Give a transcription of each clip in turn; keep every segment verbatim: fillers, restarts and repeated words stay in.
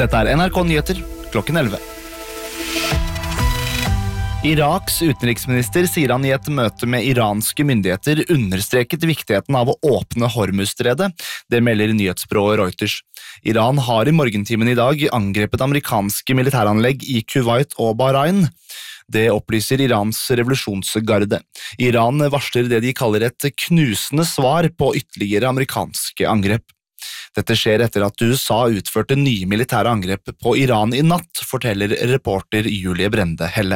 Dette er N R K Nyheter, klokken elleve. Iraks utenriksminister sier han i et møte med iranske myndigheter understreket viktigheten av å åpne Hormuzstredet. Det melder nyhetsbyrået Reuters. Iran har i morgentimen i dag angrepet amerikanske militæranlegg i Kuwait og Bahrain. Det opplyser Irans revolusjonsgarde. Iran varsler det de kaller et knusende svar på ytterligere amerikanske angrep. Dette skjer etter at U S A utførte nye militære angrep på Iran i natt, forteller reporter Julie Brende Helle.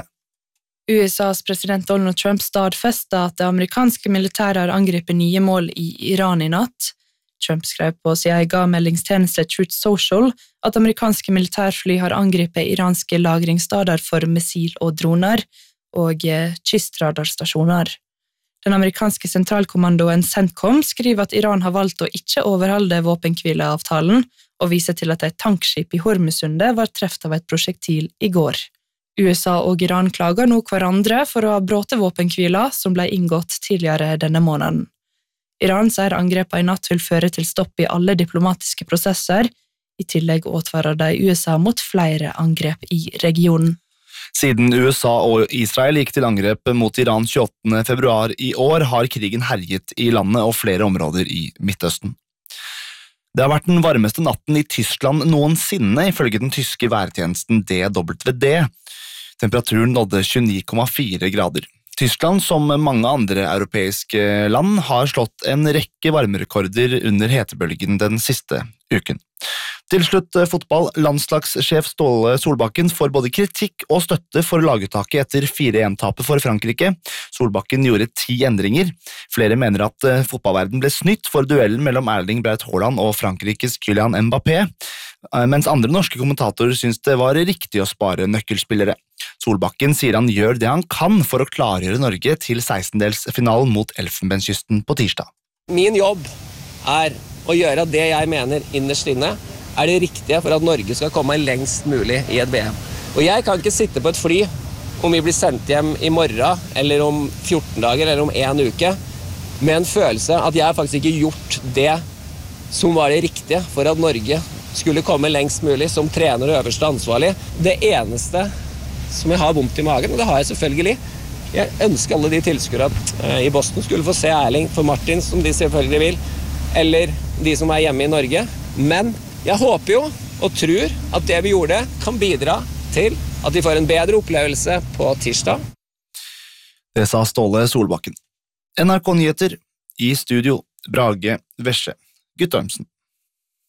U S A's president Donald Trump stadfestet at det amerikanske militæret har angrepet nye mål i Iran i natt. Trump skrev på sin egen meldingstjeneste Truth Social at amerikanske militærfly har angrepet iranske lagringsstader for missil og droner og kystradarstasjoner. Den amerikanske sentralkommandoen CENTCOM skriver at Iran har valgt å ikke overholde våpenhvileavtalen og viser til at et tankskip i Hormuzsundet var treft av et prosjektil i går. U S A og Iran klager nå hverandre for å ha bråte våpenhvila som ble inngått tidligere denne måneden. Iran sier angrepet i natt vil føre til stopp i alle diplomatiske prosesser. I tillegg advarer de U S A mot flere angrep i regionen. Siden U S A og Israel gikk til angrep mot Iran tjueåttende februar i år, har krigen herjet i landet og flere områder i Midtøsten. Det har vært den varmeste natten i Tyskland noensinne, ifølge den tyske værtjenesten D W D. Temperaturen nådde tjueni komma fire grader. Tyskland, som mange andre europeiske land, har slått en rekke varmerekorder under hetebølgen den siste uken. Til slutt fotball. Landslagssjef Ståle Solbakken får både kritikk og støtte for laguttaket etter fire en-tapet for Frankrike. Solbakken gjorde ti endringer. Flere mener at fotballverden ble snytt for duellen mellom Erling Braut Haaland og Frankrikes Kylian Mbappé, mens andre norske kommentatorer synes det var riktig å spare nøkkelspillere. Solbakken sier han gjør det han kan for å klargjøre Norge til sekstendelsfinalen mot Elfenbenskysten på tirsdag. Min jobb er å gjøre det jeg mener innerst inne er det riktige for at Norge skal komme lengst mulig i et V M. Og jeg kan ikke sitte på et fly om vi blir sendt hjem i morgen, eller om fjorten dager, eller om en uke, med en følelse at jeg faktisk ikke gjort det som var det riktige for at Norge skulle komme lengst mulig som trener og øverste ansvarlig. Det eneste som jeg har vondt i magen, og det har jeg selvfølgelig. Jeg ønsker alle de tilskuere i Boston skulle få se Erling for Martin, som de selvfølgelig vil, eller de som er hjemme i Norge. Men jeg håper jo og tror at det vi gjorde kan bidra til at de får en bedre opplevelse på tirsdag. Det sa Ståle Solbakken. N R K Nyheter, i studio Brage Vesje Guttormsen.